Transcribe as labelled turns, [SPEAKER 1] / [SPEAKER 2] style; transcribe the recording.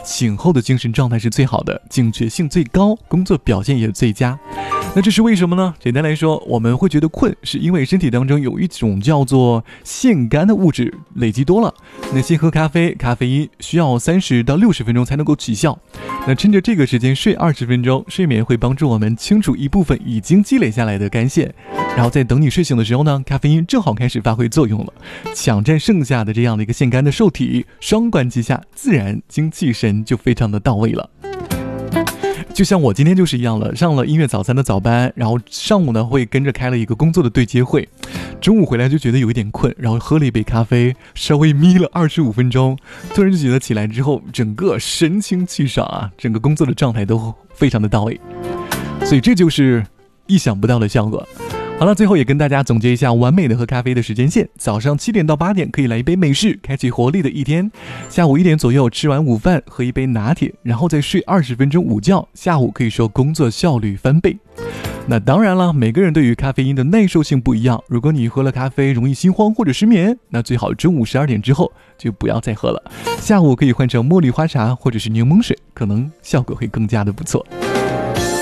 [SPEAKER 1] 醒后的精神状态是最好的，警觉性最高，工作表现也最佳。那这是为什么呢？简单来说，我们会觉得困，是因为身体当中有一种叫做腺苷的物质累积多了。那先喝咖啡，咖啡因需要30到60分钟才能够起效。那趁着这个时间睡20分钟，睡眠会帮助我们清除一部分已经积累下来的肝腺，然后在等你睡醒的时候呢，咖啡因正好开始发挥作用了，抢占剩下的这样的一个腺苷的受体，双管齐下，自然精气神就非常的到位了。就像我今天就是一样了，上了音乐早餐的早班，然后上午呢会跟着开了一个工作的对接会，中午回来就觉得有一点困，然后喝了一杯咖啡，稍微眯了25分钟，突然就觉得起来之后整个神清气爽啊，整个工作的状态都非常的到位，所以这就是意想不到的效果。好了，最后也跟大家总结一下完美的喝咖啡的时间线：早上7点到8点可以来一杯美式，开启活力的一天；下午1点左右吃完午饭，喝一杯拿铁，然后再睡20分钟午觉，下午可以说工作效率翻倍。那当然了，每个人对于咖啡因的耐受性不一样，如果你喝了咖啡容易心慌或者失眠，那最好中午12点之后就不要再喝了，下午可以换成茉莉花茶或者是柠檬水，可能效果会更加的不错。